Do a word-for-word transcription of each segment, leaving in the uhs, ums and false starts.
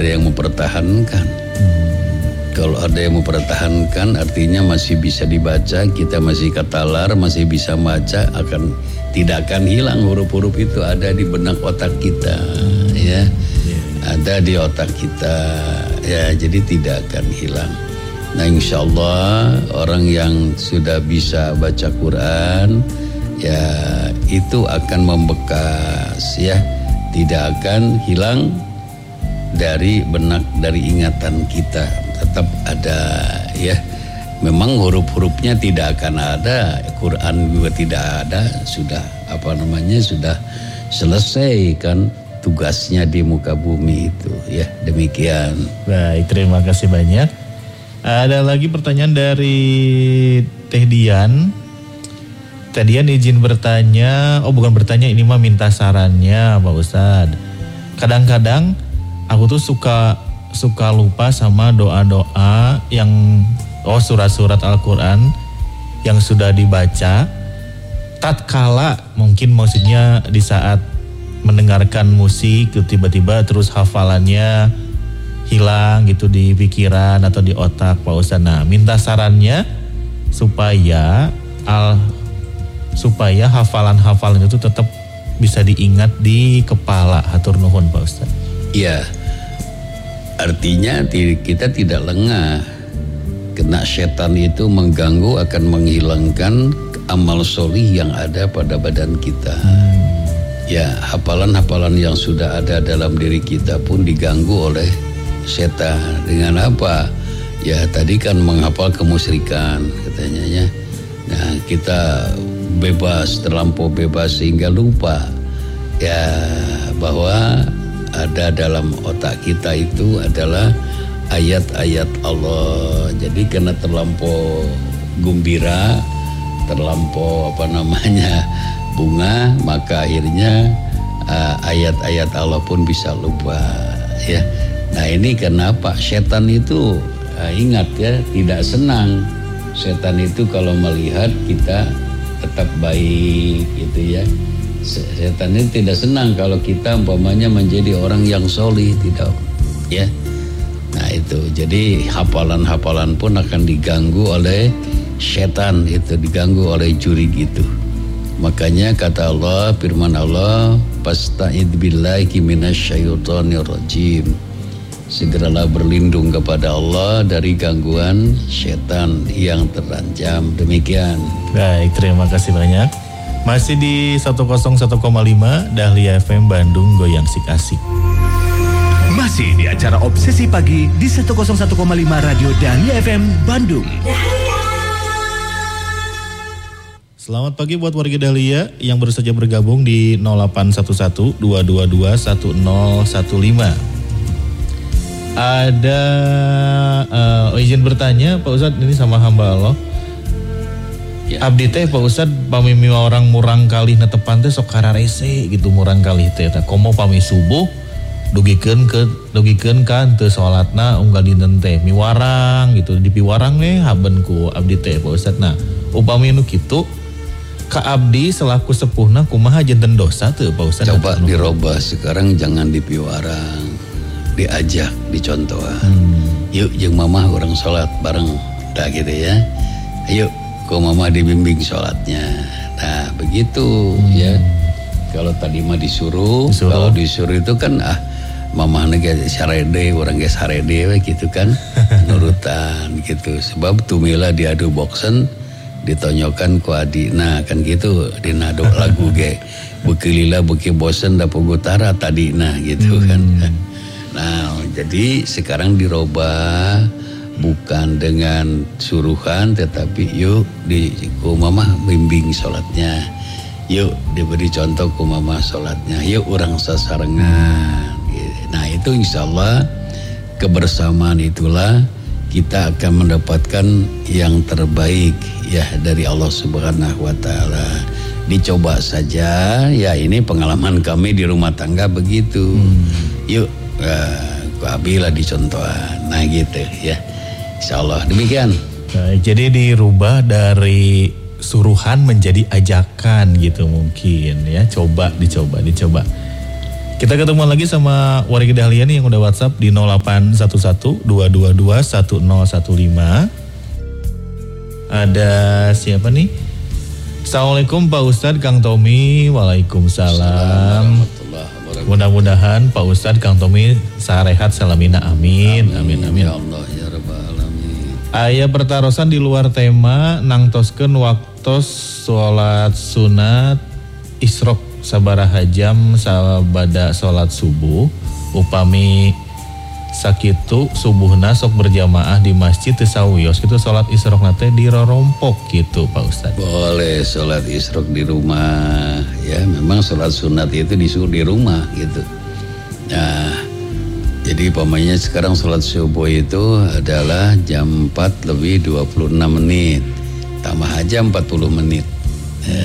ada yang mempertahankan. Hmm. Kalau ada yang mempertahankan artinya masih bisa dibaca, kita masih katalar, masih bisa baca, akan tidak akan hilang huruf-huruf itu ada di benak otak kita, hmm. ya, yeah. ada di otak kita, ya, jadi tidak akan hilang. Nah, insya Allah orang yang sudah bisa baca Quran, ya itu akan membekas, ya, tidak akan hilang dari benak, dari ingatan kita, tetap ada, ya. Memang huruf-hurufnya tidak akan ada, Quran juga tidak ada, sudah apa namanya sudah selesai kan tugasnya di muka bumi itu, ya, demikian. Baik, terima kasih banyak. Ada lagi pertanyaan dari Teh Dian. Teh Dian izin bertanya, oh bukan bertanya, ini mah minta sarannya Pak Ustadz. Kadang-kadang aku tuh suka suka lupa sama doa-doa yang oh surat-surat Al-Quran yang sudah dibaca. Tatkala mungkin maksudnya di saat mendengarkan musik tiba-tiba terus hafalannya hilang gitu di pikiran atau di otak Pak Ustadz. Nah, minta sarannya supaya al supaya hafalan-hafalan itu tetap bisa diingat di kepala. Hatur nuhun Pak Ustadz. Iya, artinya kita tidak lengah. Kena setan itu mengganggu akan menghilangkan amal solih yang ada pada badan kita. Hmm. Ya, hafalan-hafalan yang sudah ada dalam diri kita pun diganggu oleh setan. Dengan apa? Ya tadi kan menghafal kemusyrikan katanya, ya. Nah, kita bebas, terlampau bebas sehingga lupa ya bahwa ada dalam otak kita itu adalah ayat-ayat Allah. Jadi karena terlampau gembira, terlampau apa namanya bunga, maka akhirnya uh, ayat-ayat Allah pun bisa lupa, ya. Nah, ini kenapa setan itu uh, ingat ya, tidak senang. Setan itu kalau melihat kita tetap baik gitu ya. Setan itu tidak senang kalau kita umpamanya menjadi orang yang solih, tidak, ya. Nah itu, jadi hafalan-hafalan pun akan diganggu oleh setan, itu diganggu oleh juri gitu. Makanya kata Allah, firman Allah, fasta'idz billahi minasyaitonir rajim. Segeralah berlindung kepada Allah dari gangguan setan yang terancam. Demikian. Baik, terima kasih banyak. Masih di seratus satu koma lima Dahlia F M Bandung, goyang sik asik. Masih di acara Obsesi Pagi di seratus satu koma lima Radio Dahlia F M Bandung. Selamat pagi buat warga Dahlia yang baru saja bergabung di nol delapan satu satu dua dua dua satu nol satu lima. Ada uh, izin bertanya Pak Ustadz, ini sama hamba Allah. Ya. Abdi teh Pak Ustadz pamimi orang murang kalih netepan teh sok kararese gitu murang kalih teh. Komo pami subuh dugikeun ke dugikeun kan teu salatna unggal dinten teh miwarang gitu di piwarang nih haben ku abdi teh Pak Ustadz. Nah, upami nu kitu ka abdi selaku sepuhna kumaha janten dosa teu Pak Ustadz? Coba dirobah sekarang, jangan di piwarang, diajak, dicontohan. Hmm. Yuk jeung mamah orang sholat bareng, dah gitu ya. Ayo, kok mamah dibimbing sholatnya. Nah begitu, hmm. ya. Kalau tadi mah disuruh, disuruh. Kalau disuruh itu kan ah mamah nege sarede, orang ge sarede gitu kan, nurutan gitu. Sebab tumila diadu boksen, ditonyokan ku adi. Nah kan gitu, dinado lagu ge. Bekilila beki bosen da pugutara tadi nah gitu hmm. kan. Nah, jadi sekarang dirubah, bukan dengan suruhan, tetapi yuk di ku mama bimbing sholatnya, yuk diberi contoh ku mama sholatnya, yuk orang sasarengan. Nah itu insya Allah kebersamaan itulah kita akan mendapatkan yang terbaik ya dari Allah Subhanahu Wa Taala. Dicoba saja, ya ini pengalaman kami di rumah tangga begitu. Hmm. Yuk. Uh, Abi lah dicontohan. Nah gitu ya, insya Allah demikian. Nah, jadi dirubah dari suruhan menjadi ajakan gitu mungkin ya. Coba dicoba dicoba. Kita ketemu lagi sama Wargi Dahlia nih yang udah WhatsApp di nol delapan satu satu dua dua dua satu nol satu lima. Ada siapa nih? Assalamualaikum Pak Ustadz, Kang Tommy. Waalaikumsalam. Mudah-mudahan Pak Ustadz, Kang Tommy sarehat salamina. Amin. Amin. Amin. Ya Allah ya Rabbal alamin. Aya pertarosan di luar tema nangtoskeun waktos sholat sunat isrok sabaraha jam sabada sholat subuh upami sakitu subuhna sok berjamaah di masjid teu sawios kitu sholat isrok nate dirorompok gitu Pak Ustadz. Boleh sholat isrok di rumah ya, memang sholat sunat itu disuruh di rumah gitu. Nah jadi umpamanya sekarang sholat subuh itu adalah jam empat lebih dua puluh enam menit, tambah aja empat puluh menit ya,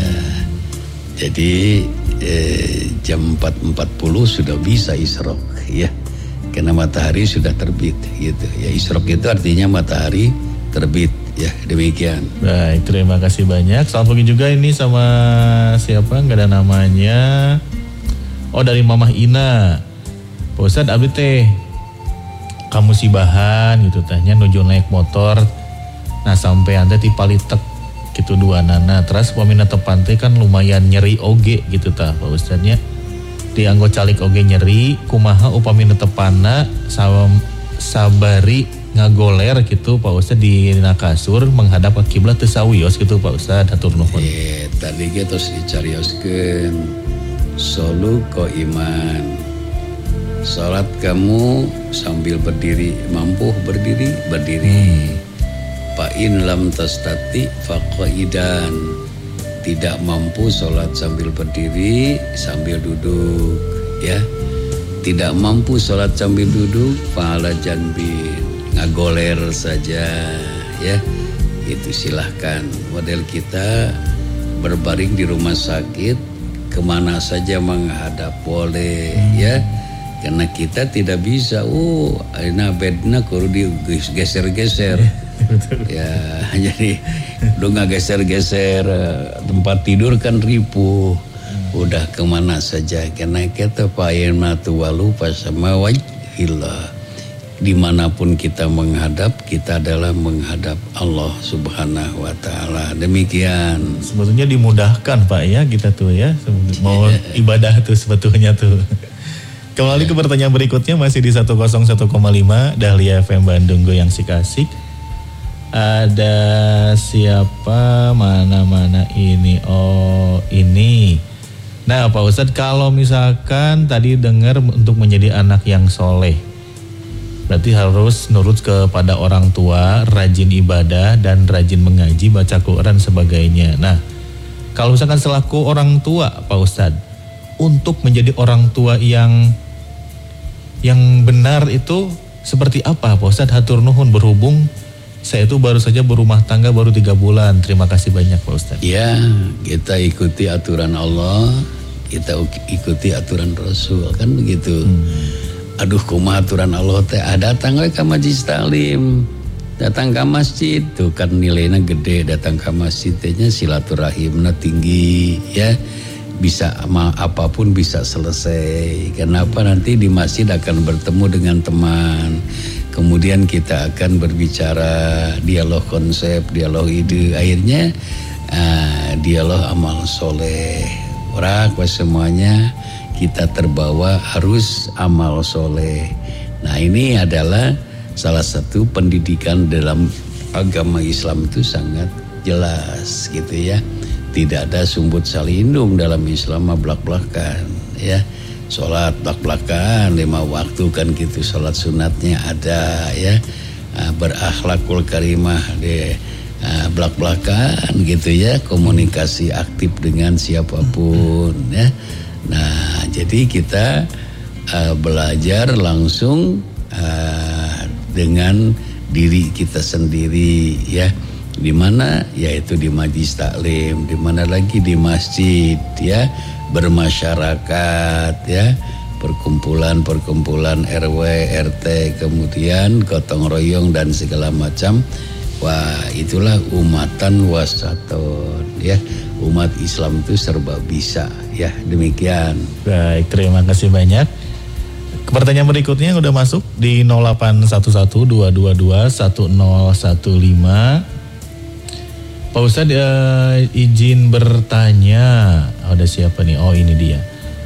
jadi Eh, jam empat empat puluh sudah bisa isrok ya, karena matahari sudah terbit gitu ya. Isrok itu artinya matahari terbit ya, demikian. Baik, terima kasih banyak. Selamat pagi juga ini sama siapa, nggak ada namanya. Oh, dari Mamah Ina. Pak Ustadz abdi teh kamu sibahan gitu tanya nuju naik motor, nah sampai anda ti palitek gitu dua nana, terus pamina tepan teh kan lumayan nyeri oge gitu tah Pak Ustadznya. Di anggo calik oge nyeri, kumaha upamina tepana sawam sabari ngagoler gitu Pak Ustadz di kasur menghadap ke kiblat teu sawios gitu Pak Ustadz, hatur nuhun. Eh tadi kita dicarioskeun solu ko iman. Salat kamu sambil berdiri, mampu berdiri, berdiri. Hmm. Fa'in lam tastati faqaidan. Tidak mampu sholat sambil berdiri, sambil duduk ya. Tidak mampu sholat sambil duduk, fa'ala janbin, ngagoler saja ya. Itu silahkan. Model kita berbaring di rumah sakit, kemana saja menghadap boleh ya. Karena kita tidak bisa, oh aina bedna kudu digeser-geser. Ya jadi udah nggak geser-geser, tempat tidur kan ripuh, udah kemana saja. Karena kita payana tuwalu pasama wajhillah, dimanapun kita menghadap, kita adalah menghadap Allah Subhanahu Wa Taala. Demikian. Sebetulnya dimudahkan Pak ya kita tuh ya, mau ibadah tuh sebetulnya tuh. Kembali ke pertanyaan berikutnya masih di seratus satu koma lima Dahlia F M Bandung Goyang Sikasik. Ada siapa, mana-mana ini, oh ini. Nah Pak Ustadz, kalau misalkan tadi dengar untuk menjadi anak yang soleh, berarti harus nurut kepada orang tua, rajin ibadah dan rajin mengaji, baca Quran sebagainya. Nah kalau misalkan selaku orang tua Pak Ustadz, untuk menjadi orang tua yang yang benar itu seperti apa Pak Ustadz? Hatur nuhun, berhubung saya itu baru saja berumah tangga baru tiga bulan. Terima kasih banyak Pak Ustadz. Ya, kita ikuti aturan Allah, kita ikuti aturan Rasul, kan begitu. Hmm. Aduh, kumaha aturan Allah teh, datang we ka majelis taklim, datang ke masjid tuh kan nilainya gede, datang ke masjid tehnya silaturahimna tinggi ya. Bisa apapun bisa selesai. Kenapa? Nanti di masjid akan bertemu dengan teman. Kemudian kita akan berbicara dialog konsep, dialog ide. Akhirnya uh, dialog amal soleh. Orang semuanya kita terbawa harus amal soleh. Nah ini adalah salah satu pendidikan dalam agama Islam itu sangat jelas gitu ya. Tidak ada sumbut salindung dalam Islam, blak-blakan ya. Sholat blak-blakan lima waktu kan gitu, sholat sunatnya ada ya. Berakhlakul karimah deh, blak-blakan gitu ya, komunikasi aktif dengan siapapun ya. Nah jadi kita uh, belajar langsung uh, dengan diri kita sendiri ya. Di mana? Yaitu di majelis taklim, di mana lagi di masjid ya, bermasyarakat ya, perkumpulan-perkumpulan R W, R T, kemudian gotong royong dan segala macam. Wah, itulah umatan wasaton ya. umat Islam itu serba bisa. Ya, demikian. Baik, terima kasih banyak. Pertanyaan berikutnya udah masuk di nol delapan satu satu dua dua dua satu nol satu lima. Pak Ustadz uh, izin bertanya. Oh, ada siapa nih? Oh, ini dia.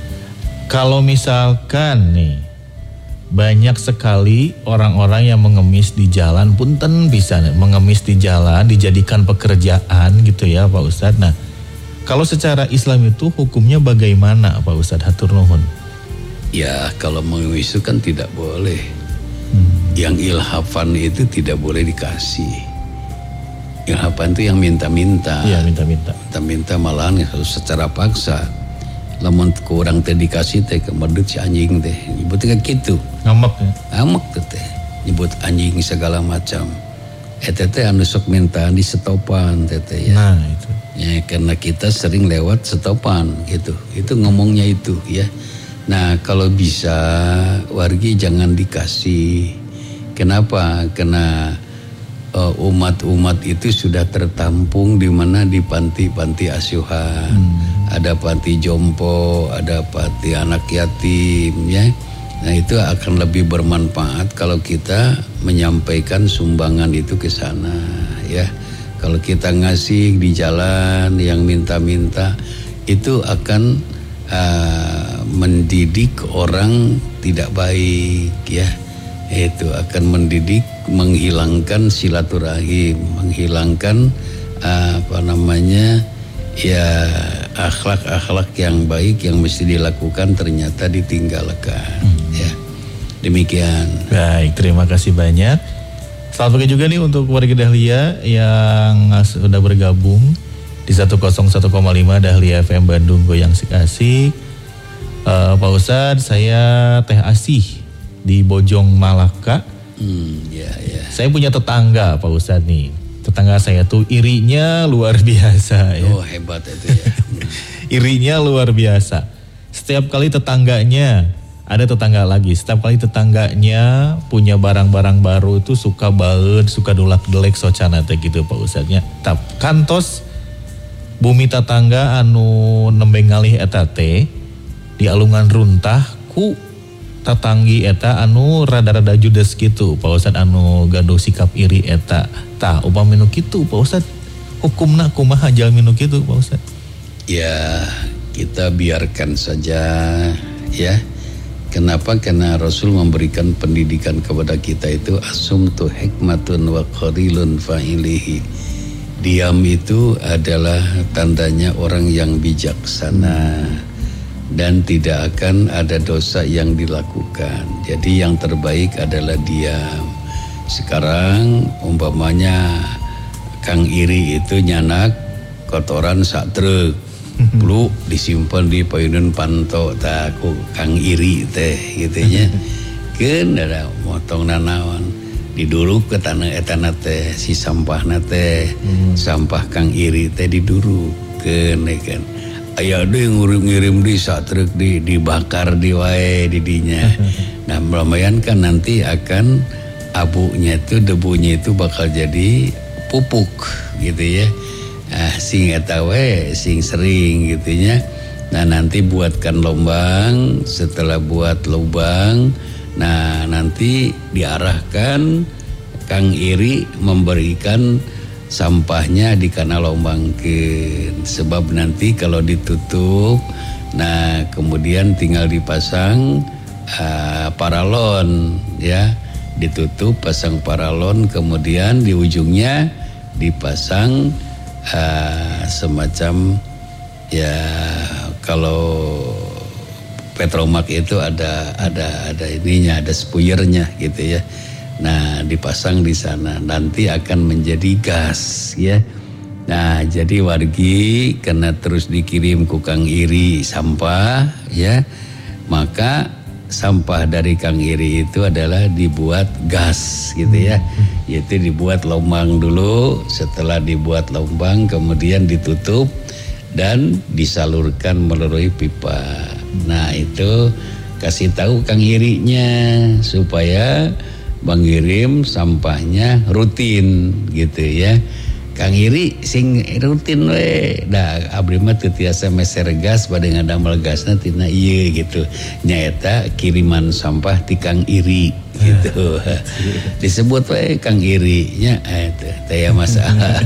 Kalau misalkan nih banyak sekali orang-orang yang mengemis di jalan, punten bisa nih, mengemis di jalan dijadikan pekerjaan gitu ya Pak Ustadz. Nah, kalau secara Islam itu hukumnya bagaimana Pak Ustadz? Hatur nuhun. Ya, kalau mengemis itu kan tidak boleh. Hmm. Yang ilhafan itu tidak boleh dikasih. Ilhafan itu yang minta-minta. Iya, minta-minta. Minta-minta malahan harus secara paksa. Lamun kurang teh dikasih teh kemerdut si anjing teh. Nyebutnya gitu. Ngambek ya? Ngambek tuh teh. Nyebut anjing segala macam. Eta teh anu sok minta di setopan teh teh ya. Nah, itu. Ya, karena kita sering lewat setopan gitu. Itu ngomongnya itu ya. Nah, kalau bisa wargi jangan dikasih. Kenapa? Karena uh, umat-umat itu sudah tertampung di mana di panti-panti asuhan. Hmm. Ada panti jompo, ada panti anak yatim ya. Nah, itu akan lebih bermanfaat kalau kita menyampaikan sumbangan itu ke sana ya. Kalau kita ngasih di jalan yang minta-minta itu akan uh, mendidik orang tidak baik ya. Itu akan mendidik menghilangkan silaturahim, menghilangkan uh, apa namanya ya akhlak-akhlak yang baik yang mesti dilakukan ternyata ditinggalkan. Hmm. Ya, demikian. Baik, terima kasih banyak. Selamat pagi juga nih untuk warga Dahlia yang sudah bergabung di seratus satu koma lima Dahlia F M Bandung Goyang Asik. Uh, Pak Ustadz, saya Teh Asih di Bojong Malaka. Hmm, ya, ya. Saya punya tetangga Pak Ustadz nih. Tetangga saya tuh irinya luar biasa ya. Oh, hebat itu ya. Irinya luar biasa. Setiap kali tetangganya, ada tetangga lagi, setiap kali tetangganya punya barang-barang baru itu suka banget, suka dolak-delek socana teh gitu Pak Ustadznya. Tap kantos bumi tetangga anu nembe ngalih eta teh di alungan runtah ku tatanggi eta anu rada-rada judes gitu Pak Ustadz anu gaduh sikap iri eta. Tah upami nu kitu Pak Ustadz, hukumna kumaha jalmi nu kitu Pak Ustadz? Ya, kita biarkan saja ya. Kenapa? Karena Rasul memberikan pendidikan kepada kita itu asumtu hikmatun wa qarilun fa'ilihi. Diam itu adalah tandanya orang yang bijaksana dan tidak akan ada dosa yang dilakukan. Jadi yang terbaik adalah diam. Sekarang umpamanya Kang Iri itu nyanak kotoran sak truk. Dulu disimpan di payunan panto taku Kang Iri teh gitunya. Keun ada motong nanawan diduruk ke tanah etana teh si sampah teh hmm. sampah Kang Iri teh diduruk keun kan. Aya deui ngirim di sak truk di dibakar di wae di dinya. Nah, lumayan kan nanti akan abunya itu debunya itu bakal jadi pupuk gitu ya. Ah, sing eta we sing sering gitunya. Nah, nanti buatkan lubang, setelah buat lubang, nah nanti diarahkan Kang Iri memberikan sampahnya di kana lombangkeun. Sebab nanti kalau ditutup, nah kemudian tinggal dipasang uh, paralon ya, ditutup pasang paralon, kemudian di ujungnya dipasang Uh, semacam ya kalau Petromak itu ada ada ada ininya, ada spuyernya gitu ya. Nah, dipasang di sana nanti akan menjadi gas ya. Nah, jadi wargi karena terus dikirim ku Kang Iri sampah ya, maka sampah dari Kang Iri itu adalah dibuat gas gitu ya. Yaitu dibuat lubang dulu, setelah dibuat lubang kemudian ditutup dan disalurkan melalui pipa. Nah, itu kasih tahu Kang Irinya supaya mengirim sampahnya rutin gitu ya. Kang Iri sing rutin we. Da abdi mah teu tiasa meser gas bade ngadamel gasna tina ieu gitu. Nyaeta kiriman sampah ti Kang Iri gitu. Disebut we Kang Iri nya eta teh masalah.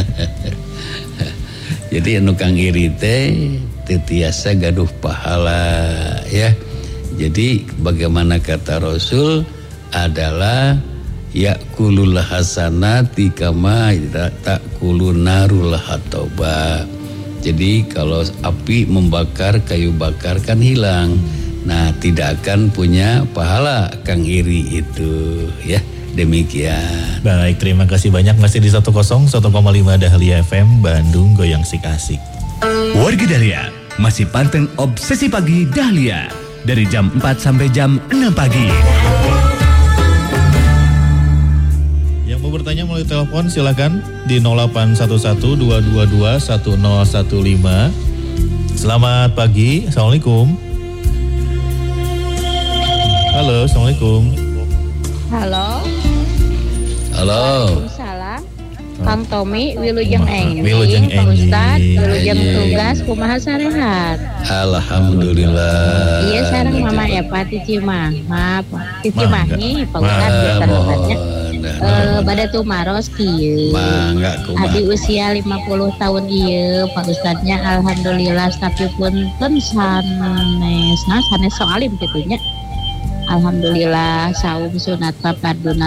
Jadi anu Kang Iri teh teu tiasa gaduh pahala ya. Jadi bagaimana kata Rasul adalah yakulul hasanati kama ta'kulun narul hatoba. Jadi kalau api membakar kayu bakar kan hilang. Nah, tidak akan punya pahala Kang Iri itu ya. Demikian. Baik, terima kasih banyak. Masih di seratus satu koma lima Dahlia F M Bandung, goyang sik asik. Warga Dahlia masih panteng Obsesi Pagi Dahlia dari jam empat sampai jam enam pagi. Yang mau bertanya melalui telepon silakan di nol delapan satu satu dua dua dua satu nol satu lima. Selamat pagi. Assalamualaikum. Halo, Assalamualaikum. Halo. Halo. Waalaikumsalam. Kang Tommy, Wilujeng Engjing, Wilujeng Pak Ustad, Wilujeng Engjing. tugas, kumaha sarehat? Alhamdulillah. Iya, sareng Mama Eva ti Cimah. Maaf, ti Cimahi, Pak Ustad biasa namanya. Eh, bade tumaros kieu. Mangga kumaha. Abdi usia lima puluh tahun ieu, Pak Ustadnya alhamdulillah tapi punten sanes, nah sanes soalim kitu nya. Alhamdulillah saum sunat papaduna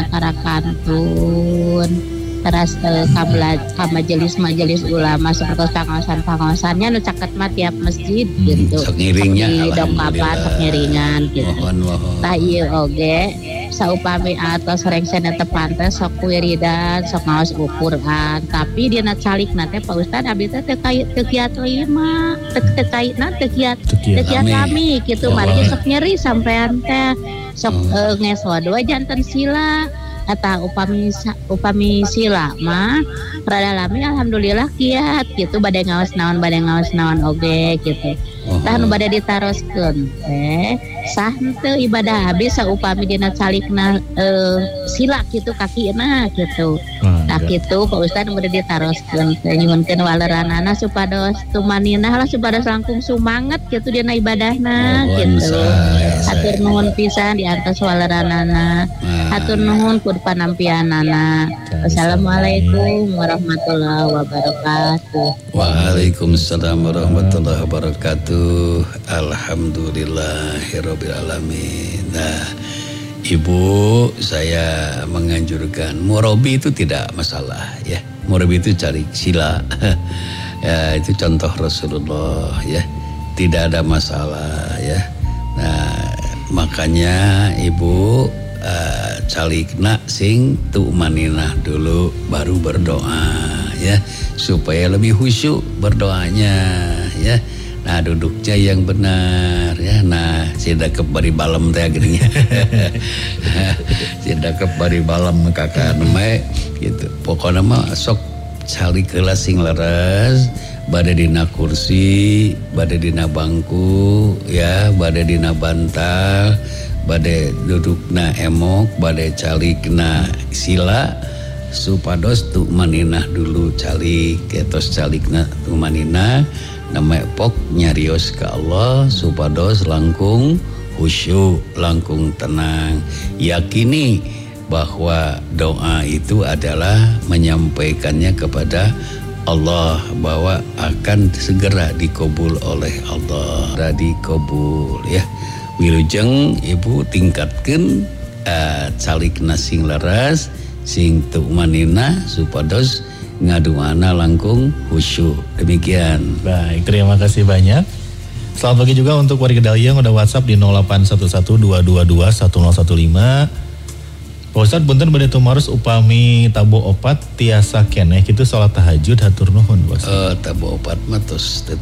tarakantun. Teras eh, ka majelis-majelis ulama seperti pangaosan-pangaosannya nu caket mah tiap masjid gitu. Sok ngiringnya Di dongkapan sok ngiringan gitu. Mohon mohon. Tah ieu oge saupami atos rengsena teu pantes sok wiridan, sok ngaos Al-Qur'an, tapi dina calikna teh Pak Ustad abdi teh teu teu kiat lima, teu kaitna teu kiat teu kiat kami gitu. Mari sok nyeri sampean teh sok eh, nges wadua janten sila. Eta upami upami sila mah rada lami alhamdulillah kiat gitu bade ngaos naon bade ngaos naon oge gitu. Tah nu bade ditaroskeun teh sah teu ibadah habis saupami dina calikna uh, sila gitu kakina gitu. Tah kitu Pak Ustad nu bade ditaroskeun teh nyuwunkeun waleranana supados tumaninah lah supados langkung sumanget gitu dina ibadahna gitu. Hatur nuhun pisan di atas waleranana. Hatur nuhun ku panampianana. Wassalamualaikum warahmatullahi wabarakatuh. Waalaikumsalam warahmatullahi wabarakatuh. Alhamdulillahirabbil alamin. Nah, Ibu, saya menganjurkan murabi itu tidak masalah ya. Murabi itu cari sila. Ya, itu contoh Rasulullah ya. Tidak ada masalah ya. Nah, makanya Ibu Uh, calikna sing tu'maninah dulu baru berdoa ya supaya lebih khusyuk berdoanya ya. Nah duduknya yang benar ya. Nah sidakep bari balem teh gini sidakep bari balem kakak nama gitu. Pokoknya mah sok calik kelas sing leres bade dina kursi bade dina bangku ya bade dina bantal bade dudukna emok bade calikna sila supados tumaninah dulu calik ketos calikna tumaninah nama epok nyarios ke Allah supados langkung khusyuk langkung tenang. Yakini bahwa doa itu adalah menyampaikannya kepada Allah bahwa akan segera dikabul oleh Allah. Dikabul ya. Wilujeng Ibu tingkatkan uh, calikna sing leres sing tumanina supados ngaduana langkung khusyuk. Demikian. Baik, terima kasih banyak. Selamat pagi juga untuk warga Dahlia yang udah WhatsApp di nol delapan satu satu dua dua dua satu nol satu lima. Pak Ustadz punten bade tumaros upami tabo opat tiasa keneh kitu salat tahajud hatur nuhun Pak Ustadz. Uh, tabo opat mah tos